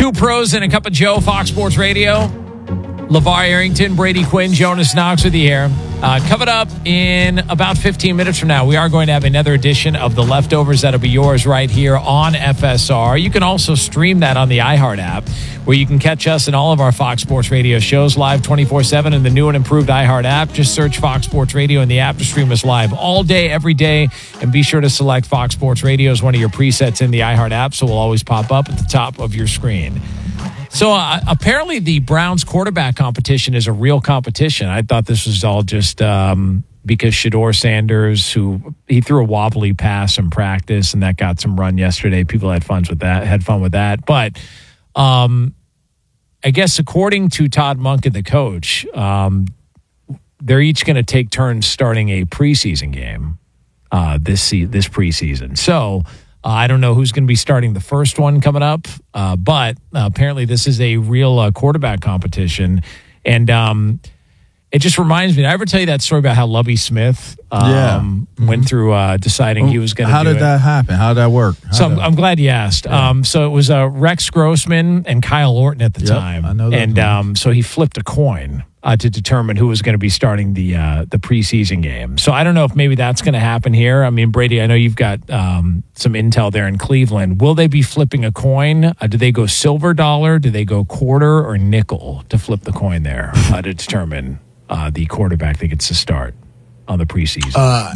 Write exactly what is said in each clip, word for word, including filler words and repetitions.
Two pros and a cup of Joe, Fox Sports Radio. LeVar Arrington, Brady Quinn, Jonas Knox with you here. Uh, coming up in about fifteen minutes from now, we are going to have another edition of The Leftovers that'll be yours right here on F S R. You can also stream that on the iHeart app, where you can catch us and all of our Fox Sports Radio shows live twenty-four seven in the new and improved iHeart app. Just search Fox Sports Radio in the app to stream us live all day, every day. And be sure to select Fox Sports Radio as one of your presets in the iHeart app, so it will always pop up at the top of your screen. So uh, apparently the Browns quarterback competition is a real competition. I thought this was all just um, because Shedeur Sanders, who he threw a wobbly pass in practice, and that got some run yesterday. People had fun with that. Had fun with that. But um, I guess according to Todd Monken, the coach, um, they're each going to take turns starting a preseason game uh, this se- this preseason. So. Uh, I don't know who's going to be starting the first one coming up, uh, but uh, apparently this is a real uh, quarterback competition. And um, it just reminds me, did I ever tell you that story about how Lovie Smith um, yeah. mm-hmm. went through uh, deciding well, he was going to do it? How did that happen? How did that work? How so I'm, that... I'm glad you asked. Yeah. Um, so it was uh, Rex Grossman and Kyle Orton at the yep, time. I know that. And um, so he flipped a coin uh, to determine who was going to be starting the uh, the preseason game. So I don't know if maybe that's going to happen here. I mean, Brady, I know you've got um, some intel there in Cleveland. Will they be flipping a coin? Uh, do they go silver dollar? Do they go quarter or nickel to flip the coin there uh, to determine uh, the quarterback that gets to start on the preseason? Uh,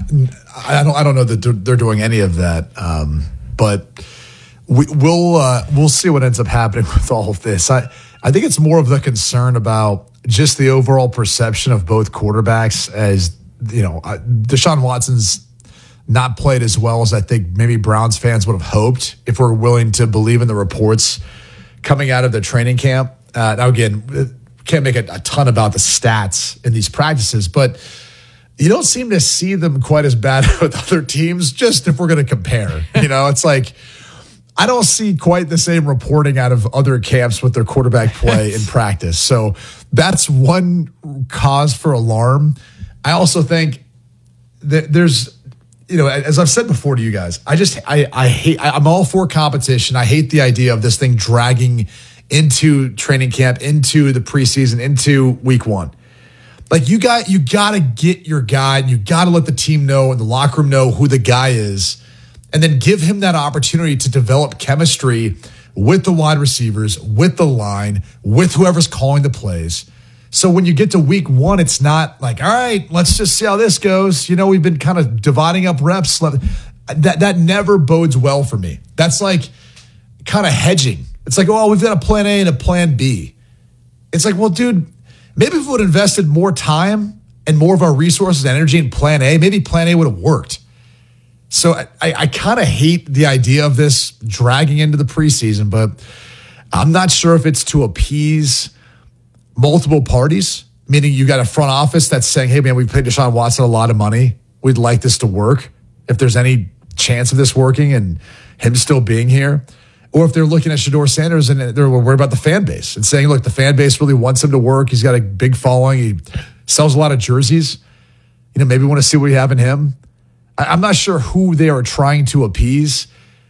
I don't. I don't know that they're doing any of that. Um, but we, we'll uh, we'll see what ends up happening with all of this. I I think it's more of the concern about just the overall perception of both quarterbacks. As you know, uh, Deshaun Watson's not played as well as I think maybe Browns fans would have hoped, if we're willing to believe in the reports coming out of the training camp. Uh, now, again, can't make a, a ton about the stats in these practices, but you don't seem to see them quite as bad with other teams, just if we're going to compare. You know, it's like I don't see quite the same reporting out of other camps with their quarterback play in practice. So that's one cause for alarm. I also think that there's, you know, as I've said before to you guys, I just, I, I hate, I, I'm all for competition. I hate the idea of this thing dragging into training camp, into the preseason, into week one. Like you got, you got to get your guy, and you got to let the team know and the locker room know who the guy is, and then give him that opportunity to develop chemistry with the wide receivers, with the line, with whoever's calling the plays. So when you get to week one, it's not like, all right, let's just see how this goes. You know, we've been kind of dividing up reps. That that never bodes well for me. That's like kind of hedging. It's like, oh, we've got a plan A and a plan B. It's like, well, dude, maybe if we would have invested more time and more of our resources and energy in plan A, maybe plan A would have worked. So I, I kind of hate the idea of this dragging into the preseason, but I'm not sure if it's to appease multiple parties, meaning you got a front office that's saying, hey, man, we paid Deshaun Watson a lot of money. We'd like this to work. If there's any chance of this working and him still being here. Or if they're looking at Shedeur Sanders and they're worried about the fan base and saying, look, the fan base really wants him to work. He's got a big following. He sells a lot of jerseys. You know, maybe we want to see what we have in him. I, I'm not sure who they are trying to appease,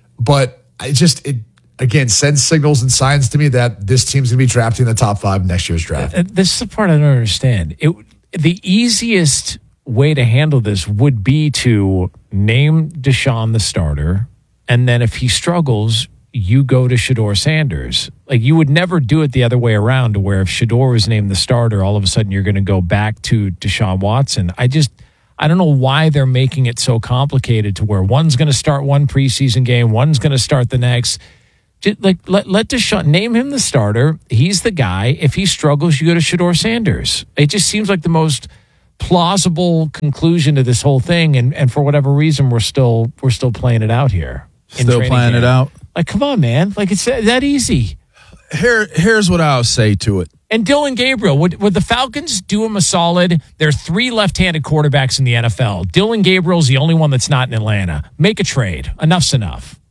but I just, it again sends signals and signs to me that this team's going to be drafting in the top five next year's draft. Uh, this is the part I don't understand. It, the easiest way to handle this would be to name Deshaun the starter, and then if he struggles, you go to Shedeur Sanders. Like, you would never do it the other way around, to where if Shedeur was named the starter, all of a sudden you're going to go back to Deshaun Watson. I just, I don't know why they're making it so complicated to where one's going to start one preseason game, one's going to start the next. Just like, let, let Deshaun, name him the starter. He's the guy. If he struggles, you go to Shedeur Sanders. It just seems like the most plausible conclusion to this whole thing. And, and for whatever reason, we're still, we're still playing it out here. Still playing it out. Like, come on, man. Like, it's that easy. Here, here's what I'll say to it. And Dylan Gabriel, would, would the Falcons do him a solid? There are three left-handed quarterbacks in the N F L. Dylan Gabriel's the only one that's not in Atlanta. Make a trade. Enough's enough.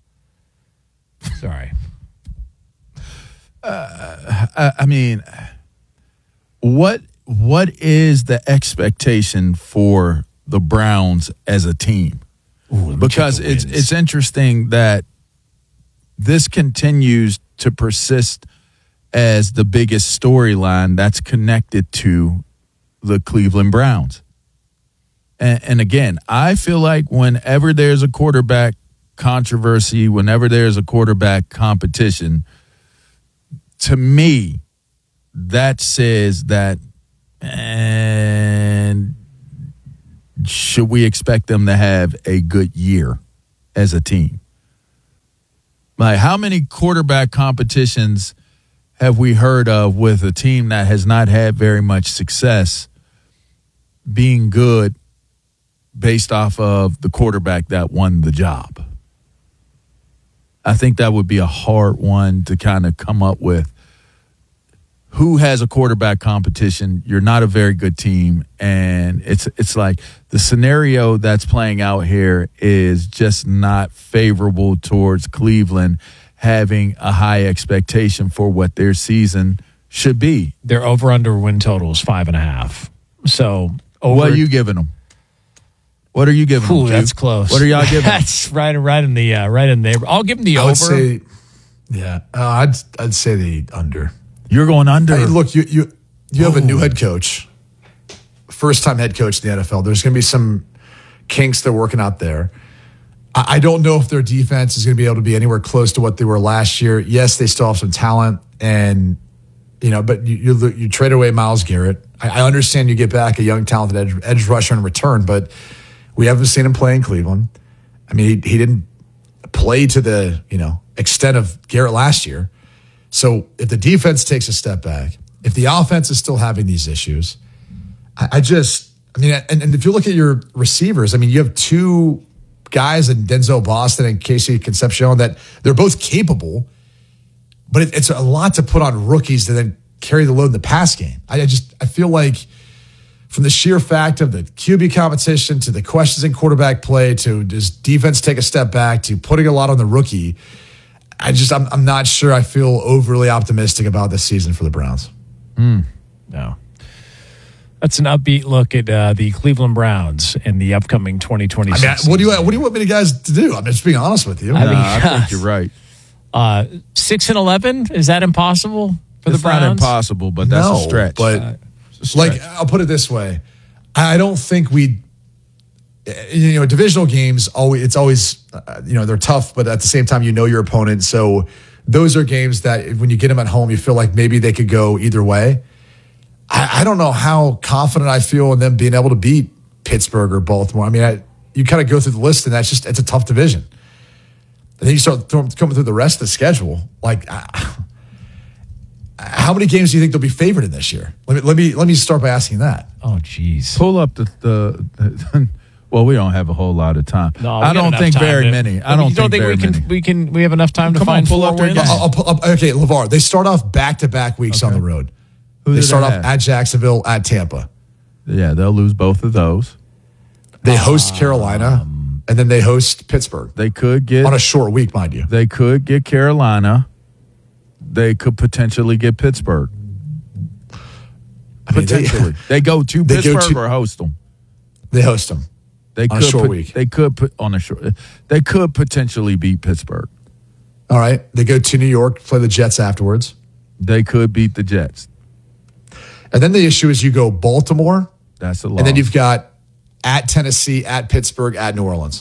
Sorry. Uh, I, I mean, what what is the expectation for the Browns as a team? Ooh, because it's wins. it's interesting that this continues to persist as the biggest storyline that's connected to the Cleveland Browns. And, and again, I feel like whenever there's a quarterback controversy, whenever there's a quarterback competition, to me, that says that, and should we expect them to have a good year as a team? Like, how many quarterback competitions have we heard of with a team that has not had very much success being good based off of the quarterback that won the job? I think that would be a hard one to kind of come up with. Who has a quarterback competition? You're not a very good team. And it's it's like the scenario that's playing out here is just not favorable towards Cleveland having a high expectation for what their season should be. Their over-under win total is five and a half. So over, what are you giving them? What are you giving Ooh, them? that's Duke? close. What are y'all giving? That's right, right in the uh, right in the. I'll give them the I over. would say, yeah, uh, I'd I'd say the under. You're going under. Hey, look, you you you have a new head coach, first time head coach in the N F L. There's going to be some kinks they're working out there. I, I don't know if their defense is going to be able to be anywhere close to what they were last year. Yes, they still have some talent, and you know, but you you, you trade away Myles Garrett. I, I understand you get back a young, talented edge, edge rusher in return, but we haven't seen him play in Cleveland. I mean, he, he didn't play to the you know extent of Garrett last year. So if the defense takes a step back, if the offense is still having these issues, I, I just, I mean, and, and if you look at your receivers, I mean, you have two guys in Denzel Boston and Casey Concepcion that they're both capable, but it, it's a lot to put on rookies to then carry the load in the pass game. I, I just, I feel like from the sheer fact of the Q B competition to the questions in quarterback play to just defense take a step back to putting a lot on the rookie, I just, I'm, I'm not sure I feel overly optimistic about this season for the Browns. Mm, no. That's an upbeat look at uh, the Cleveland Browns in the upcoming twenty twenty-six. I mean, what do you, what do you want me to guys to do? I'm just being honest with you. I Nah, mean, I think you're right. Uh, six and eleven, is that impossible for It's the Browns? not impossible, but that's no, a stretch. But Uh, it's a stretch. like, I'll put it this way. I don't think we, you know, divisional games, always, it's always, uh, you know, they're tough, but at the same time, you know your opponent. So those are games that when you get them at home, you feel like maybe they could go either way. I, I don't know how confident I feel in them being able to beat Pittsburgh or Baltimore. I mean, I, you kind of go through the list, and that's just, it's a tough division. And then you start th- coming through the rest of the schedule. Like, uh, how many games do you think they'll be favored in this year? Let me let me let me start by asking that. Oh, jeez. Pull up the, the, the well, we don't have a whole lot of time. No, we I got don't enough think time very to- many. I You don't, don't think, very we can many. we can we have enough time to Come on, find pull four up their wins? game. I'll, I'll pull up, okay, LeVar, they start off back-to-back weeks on the road. Who They do start they off have? at Jacksonville, at Tampa. Yeah, they'll lose both of those. They host Carolina, and then they host Pittsburgh They could get on a short week, mind you. they could get Carolina. They could potentially get Pittsburgh. I mean, they- Potentially, they, go to They go Pittsburgh to- or host them. They host them. They On a could short put- week. They could put on a short. They could potentially beat Pittsburgh. All right. They go to New York, play the Jets afterwards. They could beat the Jets. And then the issue is you go Baltimore, That's a lot. and then you've got at Tennessee, at Pittsburgh, at New Orleans.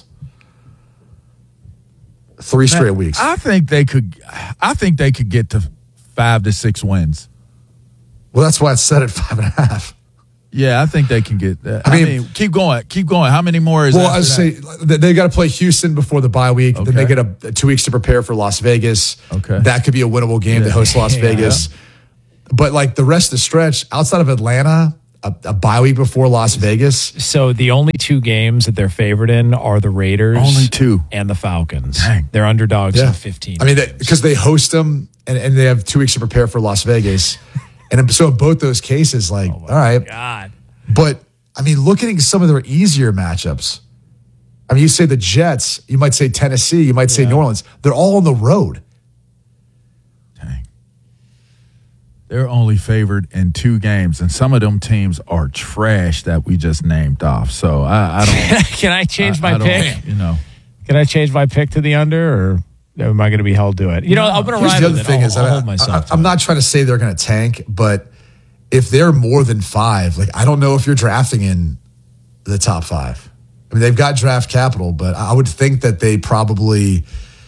Three straight weeks. I think they could. I think they could get to five to six wins. Well, that's why it's set at five and a half. Yeah, I think they can get that. I, I mean, mean- keep going. Keep going. How many more is Well, after I would that? say they, they got to play Houston before the bye week. Then they Okay. get a, two weeks to prepare for Las Vegas. Okay. That could be a winnable game. They host Las Yeah. Vegas. But like the rest of the stretch, outside of Atlanta, a, a bye week before Las Vegas. So the only two games that they're favored in are the Raiders. Only two. And the Falcons. Dang. They're underdogs in fifteen. I mean, because they, they host them and, and they have two weeks to prepare for Las Vegas. And so in both those cases, like, all right. God. But, I mean, looking at some of their easier matchups, I mean, you say the Jets, you might say Tennessee, you might say Yeah. New Orleans. They're all on the road. Dang. They're only favored in two games, and some of them teams are trash that we just named off. So I, I don't. Can I change I- my I don't- pick? You know. Can I change my pick to the under? Or am I going to be held to it? You know, I'm going to Here's ride the with other it. thing I'll, is, I'll I, hold myself. I, I'm not trying to say they're going to tank, but if they're more than five, like I don't know if you're drafting in the top five. I mean, they've got draft capital, but I would think that they probably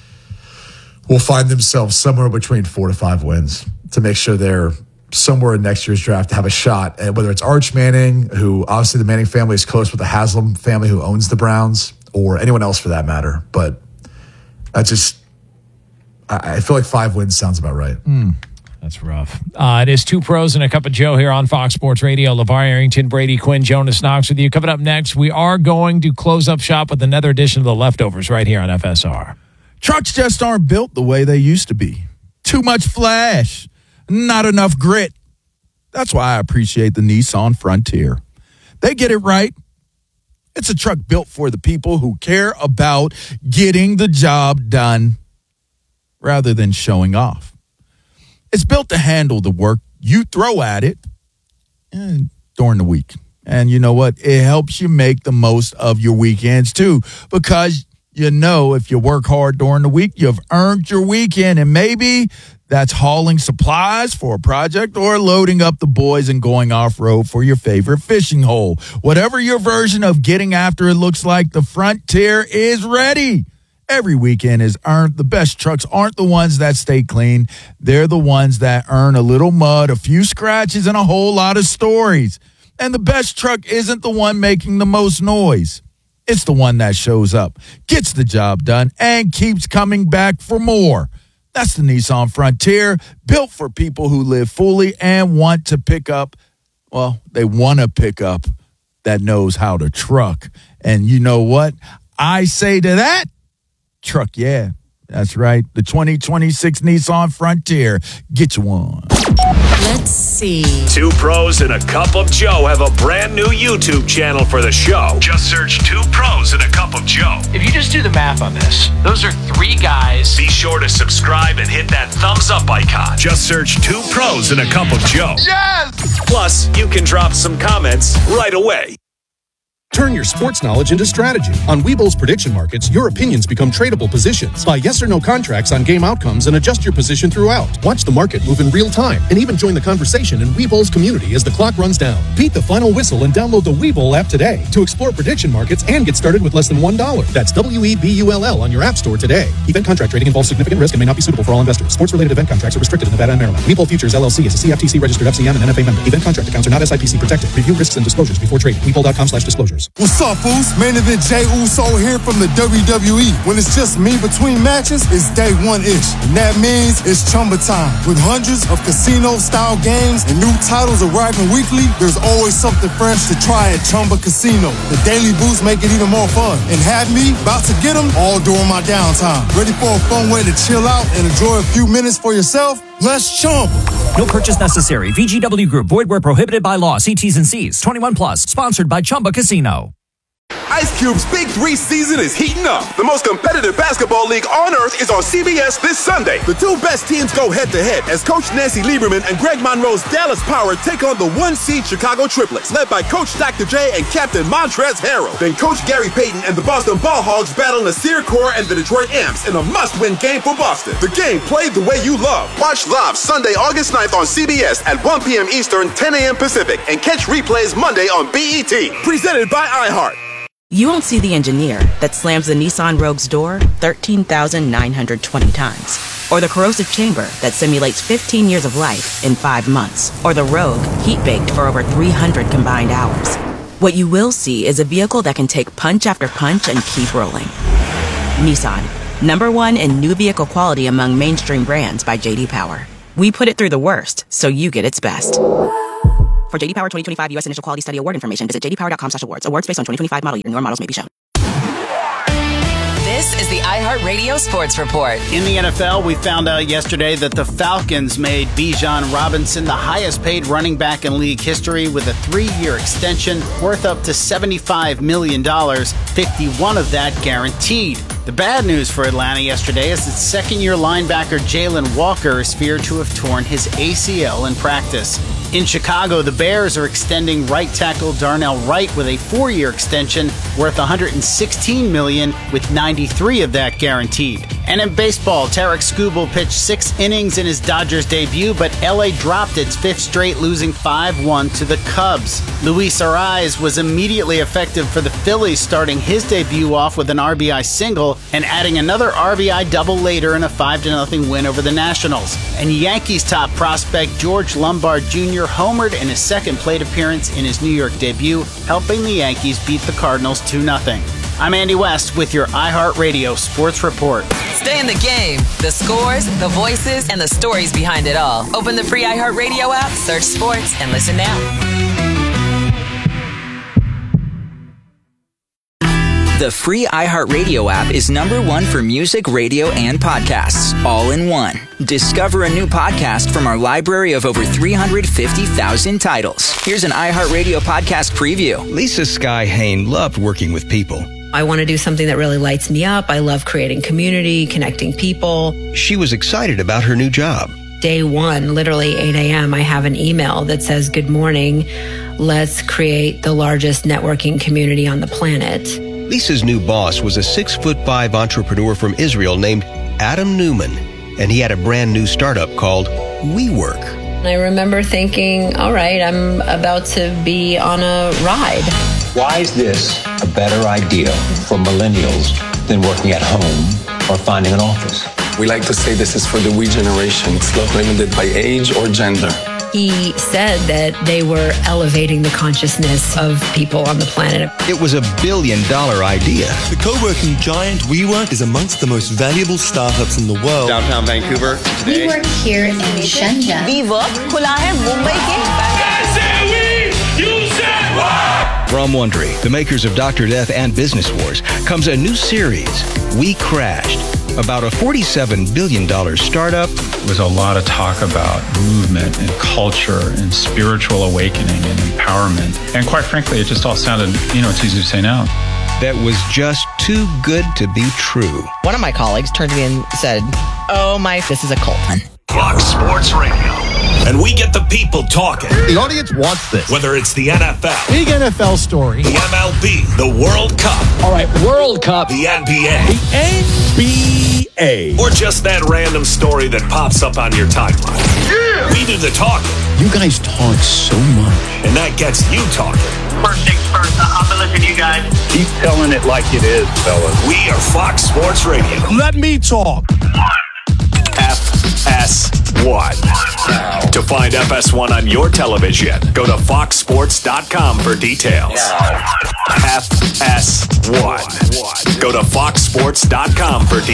will find themselves somewhere between four to five wins to make sure they're somewhere in next year's draft to have a shot. And whether it's Arch Manning, who obviously the Manning family is close with the Haslam family who owns the Browns, or anyone else for that matter. But I just, I, I feel like five wins sounds about right. Mm. That's rough. Uh, it is Two Pros and a Cup of Joe here on Fox Sports Radio. LeVar Arrington, Brady Quinn, Jonas Knox with you. Coming up next, we are going to close up shop with another edition of The Leftovers right here on F S R. Trucks just aren't built the way they used to be. Too much flash, not enough grit. That's why I appreciate the Nissan Frontier. They get it right. It's a truck built for the people who care about getting the job done rather than showing off. It's built to handle the work you throw at it and during the week. And you know what? It helps you make the most of your weekends too, because you know if you work hard during the week, you've earned your weekend. And maybe that's hauling supplies for a project or loading up the boys and going off-road for your favorite fishing hole. Whatever your version of getting after it looks like, the Frontier is ready. Every weekend is earned. The best trucks aren't the ones that stay clean. They're the ones that earn a little mud, a few scratches, and a whole lot of stories. And the best truck isn't the one making the most noise. It's the one that shows up, gets the job done, and keeps coming back for more. That's the Nissan Frontier, built for people who live fully and want to pick up, well, they want to pick up that knows how to truck. And you know what? I say to that, truck, yeah, that's right. The twenty twenty-six Nissan Frontier. Get you one. Let's see. Two Pros and a Cup of Joe have a brand new YouTube channel for the show. Just search Two Pros and a Cup of Joe. If you just do the math on this, those are three guys. Be sure to subscribe and hit that thumbs up icon. Just search Two Pros and a Cup of Joe. Yes! Plus, you can drop some comments right away. Turn your sports knowledge into strategy. On Webull's prediction markets, your opinions become tradable positions. Buy yes or no contracts on game outcomes and adjust your position throughout. Watch the market move in real time and even join the conversation in Webull's community as the clock runs down. Beat the final whistle and download the Webull app today to explore prediction markets and get started with less than one dollar. That's W E B U L L on your app store today. Event contract trading involves significant risk and may not be suitable for all investors. Sports-related event contracts are restricted in Nevada and Maryland. Webull Futures, L L C is a C F T C registered F C M and N F A member. Event contract accounts are not S I P C protected. Review risks and disclosures before trading. Webull.com slash disclosures. What's up, fools? Main event Jey Uso here from the W W E. When it's just me between matches, it's day one-ish. And that means it's Chumba time. With hundreds of casino-style games and new titles arriving weekly, there's always something fresh to try at Chumba Casino. The daily boosts make it even more fun. And have me about to get them all during my downtime. Ready for a fun way to chill out and enjoy a few minutes for yourself? Let's Chumba. No purchase necessary. V G W Group. Void where prohibited by law. See T's and C's. twenty-one plus. Sponsored by Chumba Casino. Ice Cube's Big Three season is heating up. The most competitive basketball league on earth is on C B S this Sunday. The two best teams go head-to-head as Coach Nancy Lieberman and Greg Monroe's Dallas Power take on the one-seed Chicago Triplets, led by Coach Doctor J and Captain Montrezl Harrell. Then Coach Gary Payton and the Boston Ball Hogs battle Nasir Kaur and the Detroit Imps in a must-win game for Boston. The game played the way you love. Watch live Sunday, August ninth on C B S at one p.m. Eastern, ten a.m. Pacific, and catch replays Monday on B E T. Presented by iHeart. You won't see the engineer that slams the Nissan Rogue's door thirteen thousand nine hundred twenty times. Or the corrosive chamber that simulates fifteen years of life in five months. Or the Rogue heat-baked for over three hundred combined hours. What you will see is a vehicle that can take punch after punch and keep rolling. Nissan, number one in new vehicle quality among mainstream brands by J D Power. We put it through the worst, so you get its best. For J D Power twenty twenty-five U S Initial Quality Study Award information, visit j d power dot com slash awards. Awards based on twenty twenty-five model year. Newer models may be shown. This is the iHeartRadio Sports Report. In the N F L, we found out yesterday that the Falcons made Bijan Robinson the highest paid running back in league history with a three-year extension worth up to seventy-five million dollars, fifty-one of that guaranteed. The bad news for Atlanta yesterday is that second-year linebacker Jalen Walker is feared to have torn his A C L in practice. In Chicago, the Bears are extending right tackle Darnell Wright with a four-year extension worth one hundred sixteen million dollars with ninety-three of that guaranteed. And in baseball, Tarek Skubal pitched six innings in his Dodgers debut, but L A dropped its fifth straight, losing five one to the Cubs. Luis Arraez was immediately effective for the Phillies, starting his debut off with an R B I single and adding another R B I double later in a five to nothing win over the Nationals. And Yankees top prospect George Lombard Junior homered in his second plate appearance in his New York debut, helping the Yankees beat the Cardinals two nothing. I'm Andy West with your iHeartRadio Sports Report. Stay in the game. The scores, the voices, and the stories behind it all. Open the free iHeartRadio app, search sports, and listen now. The free iHeartRadio app is number one for music, radio, and podcasts, all in one. Discover a new podcast from our library of over three hundred fifty thousand titles. Here's an iHeartRadio podcast preview. Lisa Sky Hain loved working with people. I want to do something that really lights me up. I love creating community, connecting people. She was excited about her new job. Day one, literally eight a.m., I have an email that says, "Good morning. Let's create the largest networking community on the planet." Lisa's new boss was a six foot five entrepreneur from Israel named Adam Newman, and he had a brand new startup called WeWork. I remember thinking, all right, I'm about to be on a ride. Why is this a better idea for millennials than working at home or finding an office? We like to say this is for the we generation. It's not limited by age or gender. He said that they were elevating the consciousness of people on the planet. It was a billion dollar idea. The co-working giant WeWork is amongst the most valuable startups in the world. Downtown Vancouver today. We work here in Shenzhen. WeWork खुला है मुंबई के From Wondery, the makers of Doctor Death and Business Wars, comes a new series, We Crashed, about a forty-seven billion dollars startup. There was a lot of talk about movement and culture and spiritual awakening and empowerment. And quite frankly, it just all sounded, you know, it's easy to say now. That was just too good to be true. One of my colleagues turned to me and said, "Oh my, this is a cult." Fox Sports Radio. And we get the people talking. The audience wants this. Whether it's the N F L. Big N F L story. The M L B. The World Cup. All right, World Cup. The N B A. The N B A. Or just that random story that pops up on your timeline. Yeah! We do the talking. You guys talk so much. And that gets you talking. First things first, I'm going to listen to you guys. Keep telling it like it is, fellas. We are Fox Sports Radio. Let me talk. F S one. To find F S one on your television, go to fox sports dot com for details. F S one. Go to fox sports dot com for details.